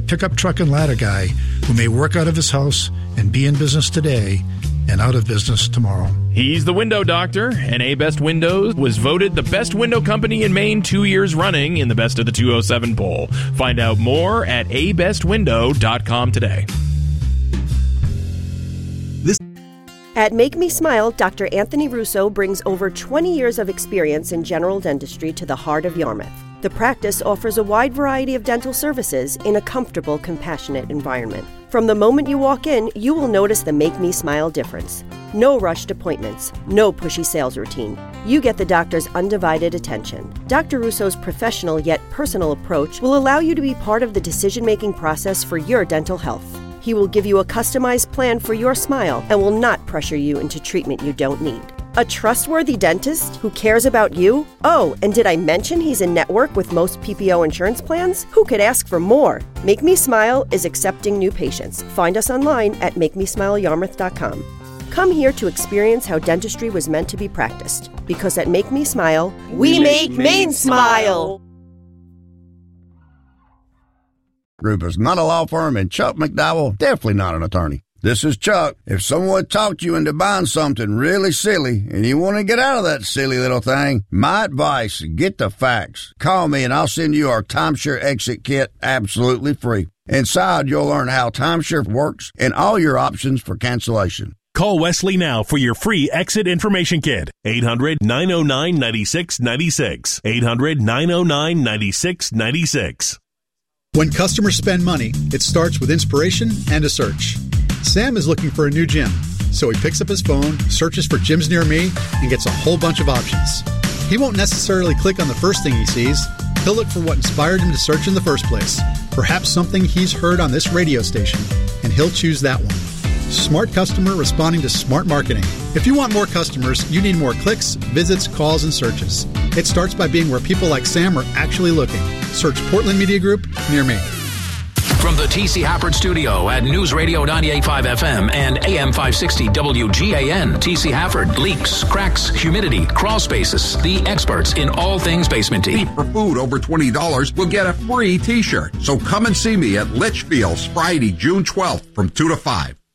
pickup truck and ladder guy who may work out of his house and be in business today and out of business tomorrow. He's the Window Doctor, and A-Best Windows was voted the best window company in Maine 2 years running in the Best of the 207 poll. Find out more at abestwindow.com today. At Make Me Smile, Dr. Anthony Russo brings over 20 years of experience in general dentistry to the heart of Yarmouth. The practice offers a wide variety of dental services in a comfortable, compassionate environment. From the moment you walk in, you will notice the Make Me Smile difference. No rushed appointments, no pushy sales routine. You get the doctor's undivided attention. Dr. Russo's professional yet personal approach will allow you to be part of the decision-making process for your dental health. He will give you a customized plan for your smile and will not pressure you into treatment you don't need. A trustworthy dentist who cares about you? Oh, and did I mention he's in network with most PPO insurance plans? Who could ask for more? Make Me Smile is accepting new patients. Find us online at MakeMeSmileYarmouth.com. Come here to experience how dentistry was meant to be practiced. Because at Make Me Smile, we make Maine smile! Group is not a law firm, and Chuck McDowell, definitely not an attorney. This is Chuck. If someone talked you into buying something really silly and you want to get out of that silly little thing, my advice, get the facts. Call me and I'll send you our timeshare exit kit absolutely free. Inside, you'll learn how timeshare works and all your options for cancellation. Call Wesley now for your free exit information kit. 800-909-9696. 800-909-9696. When customers spend money, it starts with inspiration and a search. Sam is looking for a new gym, so he picks up his phone, searches for gyms near me, and gets a whole bunch of options. He won't necessarily click on the first thing he sees. He'll look for what inspired him to search in the first place, perhaps something he's heard on this radio station, and he'll choose that one. Smart customer responding to smart marketing. If you want more customers, you need more clicks, visits, calls, and searches. It starts by being where people like Sam are actually looking. Search Portland Media Group near me. From the T.C. Hafford Studio at News Radio 98.5 FM and AM 560 WGAN, T.C. Hafford, leaks, cracks, humidity, crawl spaces, the experts in all things basement tea. For food over $20 will get a free T-shirt. So come and see me at Litchfield's Friday, June 12th from 2 to 5.